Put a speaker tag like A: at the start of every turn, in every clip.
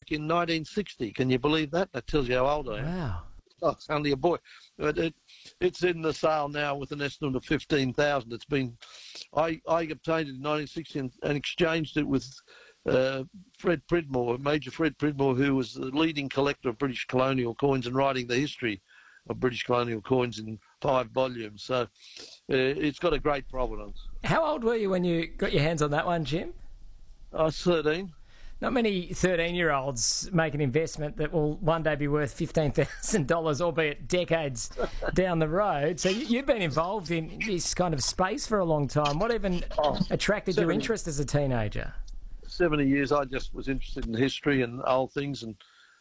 A: in 1960. Can you believe that? That tells you how old I am.
B: Wow.
A: Oh, it's only a boy. But it's in the sale now with an estimate of 15,000. It's been, I obtained it in 1960 and exchanged it with Fred Pridmore, Major Fred Pridmore, who was the leading collector of British colonial coins and writing the history of British colonial coins in 5 volumes. So it's got a great provenance.
B: How old were you when you got your hands on that one, Jim?
A: I was 13.
B: Not many 13-year-olds make an investment that will one day be worth $15,000, albeit decades down the road. So you've been involved in this kind of space for a long time. What even attracted your interest as a teenager?
A: 70 years, I just was interested in history and old things and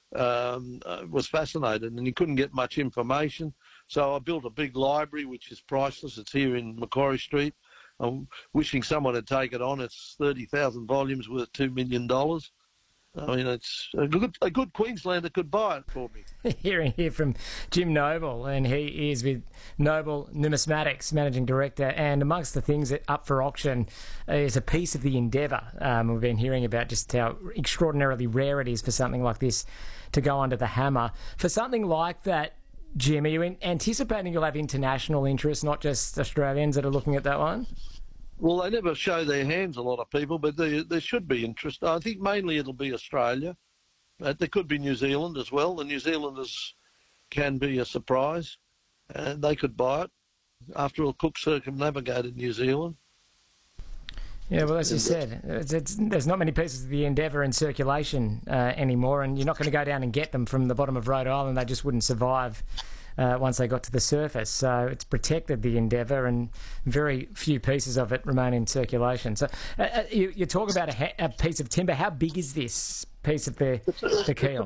A: was fascinated, and you couldn't get much information. So I built a big library, which is priceless. It's here in Macquarie Street. I'm wishing someone had taken it on. It's 30,000 volumes worth $2 million. I mean, it's a good Queenslander could buy it for me.
B: Hearing here from Jim Noble, and he is with Noble Numismatics, Managing Director, and amongst the things that up for auction is a piece of the Endeavour. We've been hearing about just how extraordinarily rare it is for something like this to go under the hammer. For something like that, Jim, are you anticipating you'll have international interest, not just Australians that are looking at that one?
A: Well, they never show their hands, a lot of people, but there should be interest. I think mainly it'll be Australia. There could be New Zealand as well. The New Zealanders can be a surprise, and they could buy it. After all, Cook circumnavigated New Zealand.
B: Yeah, well, as you said, there's not many pieces of the Endeavour in circulation anymore, and you're not going to go down and get them from the bottom of Rhode Island. They just wouldn't survive once they got to the surface. So it's protected the Endeavour, and very few pieces of it remain in circulation. So you talk about a piece of timber. How big is this piece of the keel?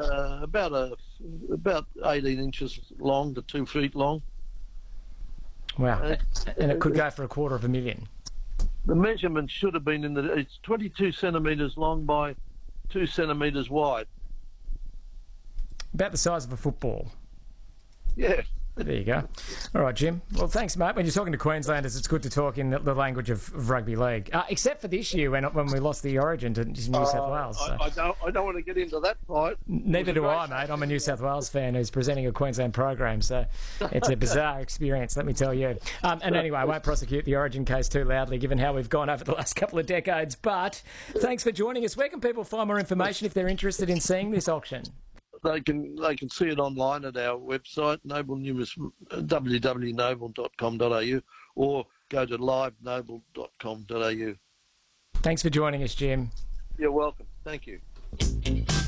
A: It's about 18 inches long to 2 feet long.
B: Wow, and it could go for $250,000.
A: The measurement should have been it's 22 centimetres long by 2 centimetres wide.
B: About the size of a football.
A: Yeah.
B: There you go. All right, Jim. Well, thanks, mate. When you're talking to Queenslanders, it's good to talk in the language of rugby league, except for this year when we lost the Origin to New South Wales. So.
A: I don't want to get into that fight.
B: Neither do I, mate. I'm a New South Wales fan who's presenting a Queensland program, so it's a bizarre experience, let me tell you. And anyway, I won't prosecute the Origin case too loudly, given how we've gone over the last couple of decades. But thanks for joining us. Where can people find more information if they're interested in seeing this auction?
A: They can see it online at our website, www.noble.com.au, or go to livenoble.com.au.
B: Thanks for joining us, Jim.
A: You're welcome. Thank you.